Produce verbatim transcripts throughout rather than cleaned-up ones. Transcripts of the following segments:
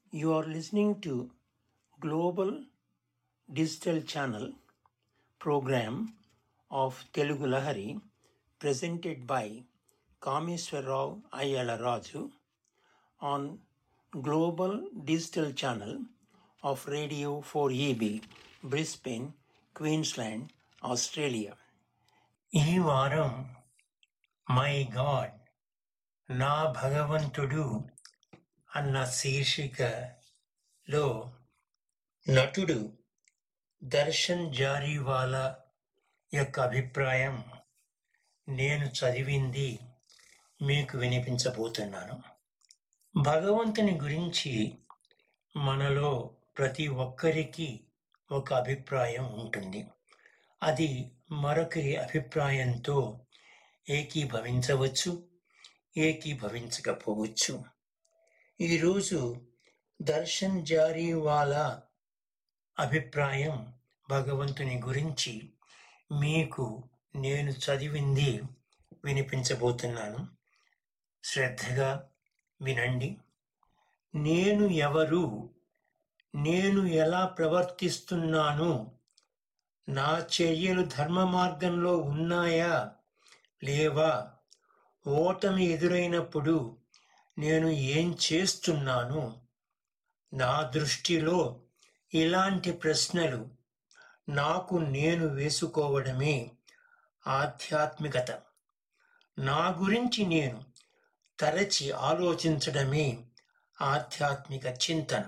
You are listening to Global Digital Channel program of Telugu Lahari presented by Kameswarrao Ayyala Raju on Global Digital Channel of Radio four E B, Brisbane, Queensland, Australia. ఈ వారం my God నా భగవంతుడు అన్న శీర్షికలో నటుడు దర్శన్ జారీవాలా యొక్క అభిప్రాయం నేను చదివింది మీకు వినిపించబోతున్నాను. భగవంతుని గురించి మనలో ప్రతి ఒక్కరికి ఒక అభిప్రాయం ఉంటుంది. అది మరొకరి అభిప్రాయంతో ఏకీభవించవచ్చు, ఏకీభవించకపోవచ్చు. ఈరోజు దర్శన్ జారీవాలా అభిప్రాయం భగవంతుని గురించి మీకు నేను చదివింది వినిపించబోతున్నాను. శ్రద్ధగా వినండి. నేను ఎవరు, నేను ఎలా ప్రవర్తిస్తున్నాను, నా చర్యలు ధర్మ మార్గంలో ఉన్నాయా లేవా, ఓటమి ఎదురైనప్పుడు నేను ఏం చేస్తున్నాను, నా దృష్టిలో ఇలాంటి ప్రశ్నలు నాకు నేను వేసుకోవడమే ఆధ్యాత్మికత. నా గురించి నేను తరచి ఆలోచించడమే ఆధ్యాత్మిక చింతన.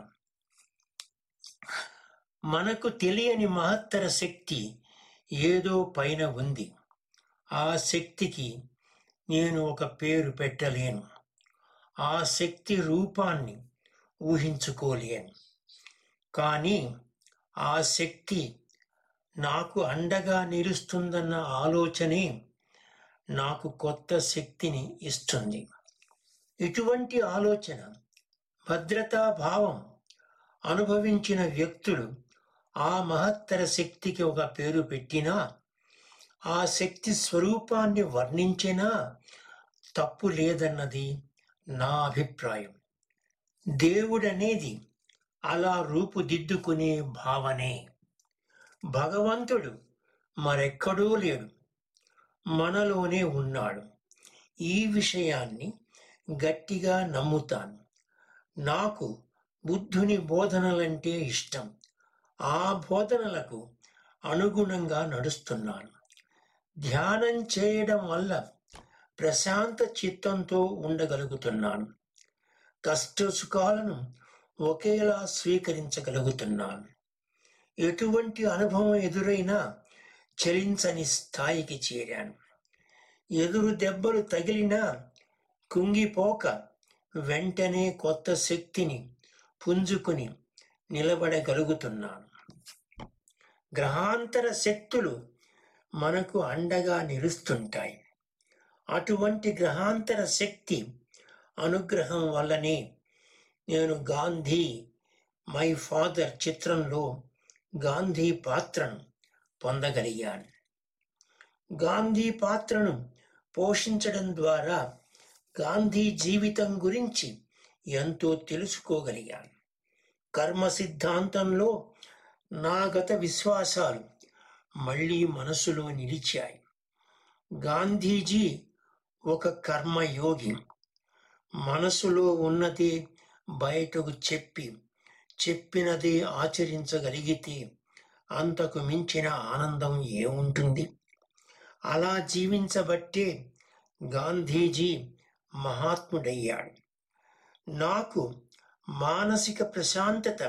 మనకు తెలియని మహత్తర శక్తి ఏదో పైన ఉంది. ఆ శక్తికి నేను ఒక పేరు పెట్టలేను. ఆ శక్తి రూపాన్ని ఊహించుకోలేను. కానీ ఆ శక్తి నాకు అండగా నిలుస్తుందన్న ఆలోచనే నాకు కొత్త శక్తిని ఇస్తుంది. ఇటువంటి ఆలోచన, భద్రతా భావం అనుభవించిన వ్యక్తులు ఆ మహత్తర శక్తికి ఒక పేరు పెట్టినా, ఆ శక్తి స్వరూపాన్ని వర్ణించినా తప్పు లేదన్నది నా అభిప్రాయం. దేవుడనేది అలా రూపుదిద్దుకునే భావనే. భగవంతుడు మరెక్కడో లేడు, మనలోనే ఉన్నాడు. ఈ విషయాన్ని గట్టిగా నమ్ముతాను. నాకు బుద్ధుని బోధనలంటే ఇష్టం. ఆ బోధనలకు అనుగుణంగా నడుస్తున్నాను. ధ్యానం చేయడం వల్ల ప్రశాంత చిత్తంతో ఉండగలుగుతున్నాను. కష్ట సుఖాలను ఒకేలా స్వీకరించగలుగుతున్నాను. ఎటువంటి అనుభవం ఎదురైనా చలించని స్థాయికి చేరాను. ఎదురు దెబ్బలు తగిలినా కుంగిపోక వెంటనే కొత్త శక్తిని పుంజుకుని నిలబడగలుగుతున్నాను. గ్రహాంతర శక్తులు మనకు అండగా నిలుస్తుంటాయి. అటువంటి గ్రహాంతర శక్తి అనుగ్రహం వల్లనే నేను గాంధీ మై ఫాదర్ చిత్రంలో గాంధీ పాత్రను పొందగలిగాను. గాంధీ పాత్రను పోషించడం ద్వారా గాంధీ జీవితం గురించి ఎంతో తెలుసుకోగలిగాను. కర్మ సిద్ధాంతంలో నా గత విశ్వాసాలు మళ్ళీ మనసులో నిలిచాయి. గాంధీజీ ఒక కర్మయోగి. మనసులో ఉన్నదే బయటకు చెప్పి, చెప్పినదే ఆచరించగలిగితే అంతకు మించిన ఆనందం ఏముంటుంది? అలా జీవించబట్టే గాంధీజీ మహాత్ముడయ్యాడు. నాకు మానసిక ప్రశాంతత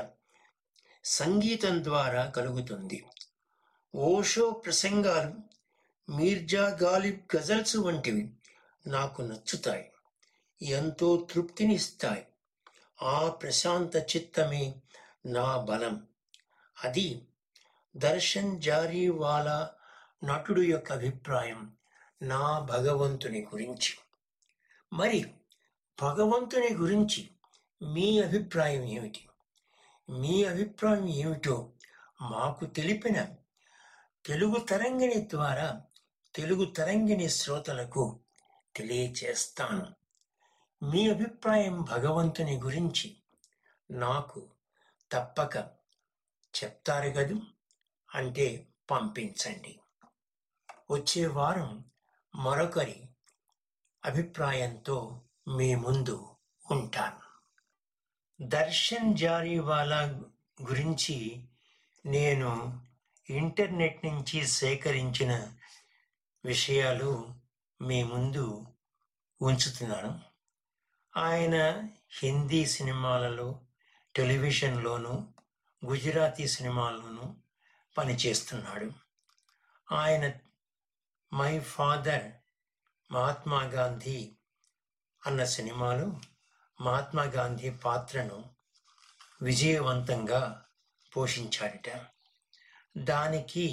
సంగీతం ద్వారా కలుగుతుంది. ఓషో ప్రసంగాలు, మీర్జా గాలిబ్ గజల్స్ వంటివి నాకు నచ్చుతాయి, ఎంతో తృప్తినిస్తాయి. ఆ ప్రశాంత చిత్తమే నా బలం. అది దర్శన్ జారీవాలా నటుడు యొక్క అభిప్రాయం నా భగవంతుని గురించి. మరి భగవంతుని గురించి మీ అభిప్రాయం ఏమిటి? మీ అభిప్రాయం ఏమిటో మాకు తెలిపిన తెలుగు తరంగిణి ద్వారా తెలుగు తరంగిణి శ్రోతలకు తెలియచేస్తాను. మీ అభిప్రాయం భగవంతుని గురించి నాకు తప్పక చెప్తారు కదూ అంటే పంపించండి. వచ్చే వారం మరొకరి అభిప్రాయంతో మీ ముందు ఉంటాను. దర్శన్ జారీవాలా గురించి నేను ఇంటర్నెట్ నుంచి సేకరించిన విషయాలు మీ ముందు ఉంచుతున్నాను. ఆయన హిందీ సినిమాలలో, టెలివిజన్లోనూ, గుజరాతీ సినిమాల్లోనూ పనిచేస్తున్నాడు. ఆయన మై ఫాదర్ మహాత్మా గాంధీ అన్న సినిమాలో మహాత్మా గాంధీ పాత్రను విజయవంతంగా పోషించాడట. దానికి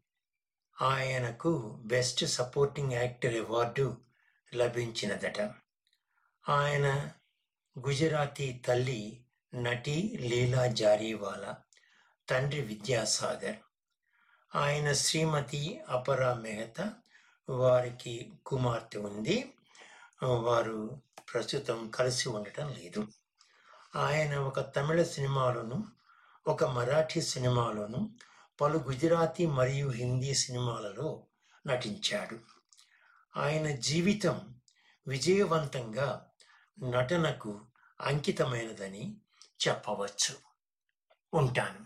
ఆయనకు బెస్ట్ సపోర్టింగ్ యాక్టర్ అవార్డు లభించినదట. ఆయన గుజరాతీ తల్లి నటి లీలా జారీవాలా, తండ్రి విద్యాసాగర్. ఆయన శ్రీమతి అపరా మెహతా, వారికి కుమార్తె ఉంది. వారు ప్రస్తుతం కలిసి ఉండటం లేదు. ఆయన ఒక తమిళ సినిమాలోను, ఒక మరాఠీ సినిమాలోను, పలు గుజరాతీ మరియు హిందీ సినిమాలలో నటించాడు. ఆయన జీవితం విజయవంతంగా నటనకు అంకితమైనదని చెప్పవచ్చు. ఉంటాను.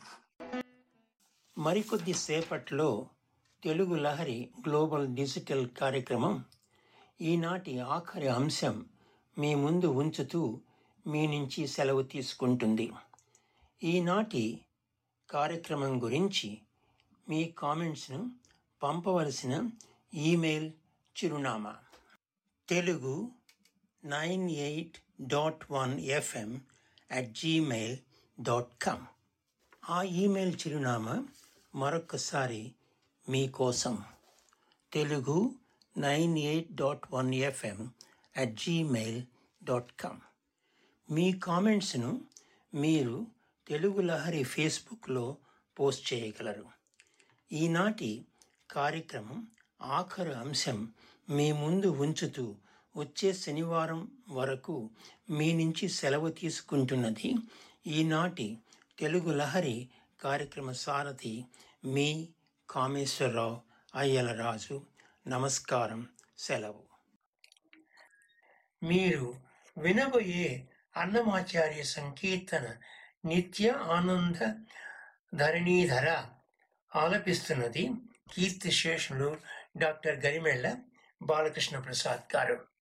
మరికొద్ది సేపట్లో తెలుగు లహరి గ్లోబల్ డిజిటల్ కార్యక్రమం ఈనాటి ఆఖరి అంశం మీ ముందు ఉంచుతూ మీ నుంచి సెలవు తీసుకుంటుంది. ఈనాటి కార్యక్రమం గురించి మీ కామెంట్స్ను పంపవలసిన ఈమెయిల్ చిరునామా Telugu nine eight dot one FM at Gmail dot com. ఆ ఈమెయిల్ చిరునామా మరొకసారి మీకోసం Telugu nine eight dot one FM at Gmail dot com. మీ కామెంట్స్ను మీరు తెలుగు లహరి ఫేస్బుక్లో పోస్ట్ చేయగలరు. ఈనాటి కార్యక్రమం ఆఖరు అంశం మీ ముందు ఉంచుతూ వచ్చే శనివారం వరకు మీ నుంచి సెలవు తీసుకుంటున్నది ఈనాటి తెలుగు లహరి కార్యక్రమ సారథి మీ కామేశ్వరరావు అయ్యలరాజు. నమస్కారం, సెలవు. మీరు వినబోయే అన్నమాచార్య సంకీర్తన నిత్య ఆనంద ధరణీధర ఆలపిస్తున్నది కీర్తిశేషులు డాక్టర్ గరిమెళ్ళ బాలకృష్ణ ప్రసాద్ గారు.